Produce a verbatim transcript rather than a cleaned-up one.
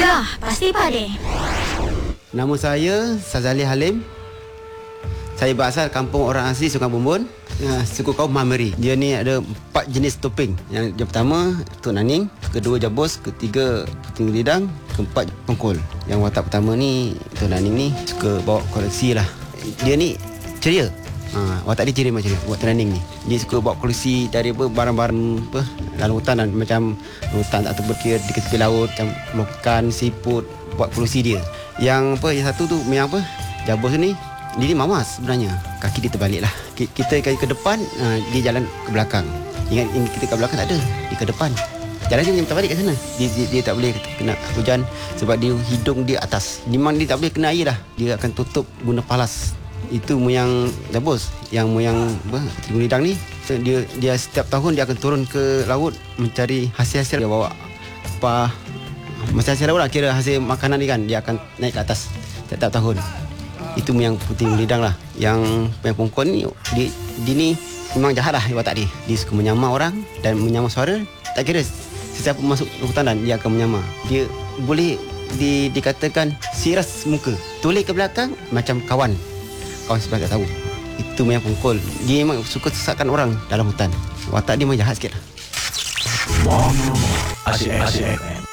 Gegar Pasti Padi. Nama saya Sazali Halim. Saya berasal kampung orang asli Sungai Bumbun, uh, suku kaum Mameri. Dia ni ada empat jenis topeng. Yang, yang pertama Tok Naning, kedua Jabos, ketiga Puting Lidang, keempat Pengkol. Yang watak pertama ni Tok Naning ni suka bawa koleksi lah. Dia ni ceria. Ha, watak dia ceria macam ni, Tok Naning ni. Dia suka bawa koleksi dari apa, barang-barang apa dalam hutan dan macam hutan tak terberkira di tepi laut, macam makan siput, buat koleksi dia. Yang apa, yang satu tu yang apa? Jabos ni dia ni mamas sebenarnya. Kaki dia terbalik lah. Kita kaki ke depan, dia jalan ke belakang. Ingat ini kita ke belakang tak ada, dia ke depan. Jalan dia macam terbalik kat sana. Dia, dia, dia tak boleh kena hujan sebab dia hidung dia atas. Memang dia tak boleh kena air dah. Dia akan tutup guna palas. Itu moyang Jabos. Yang moyang apa, Puting Lidang ni, dia dia setiap tahun dia akan turun ke laut mencari hasil-hasil. Dia bawa apa, masa hasil laut lah, kira hasil makanan dia kan, dia akan naik ke atas setiap tahun. Itu yang Puting Lidang lah. Yang yang Pengkol ni, dia, dia ni memang jahat lah watak dia. Dia suka menyamar orang dan menyamar suara. Tak kira sesiapa masuk ke hutan dan dia akan menyamar. Dia boleh di, dikatakan siras muka, toleh ke belakang macam kawan. Kawan sebelah tak tahu. Itu yang Pengkol. Dia memang suka sesatkan orang dalam hutan. Watak dia memang jahat sikit lah. Asyik F M.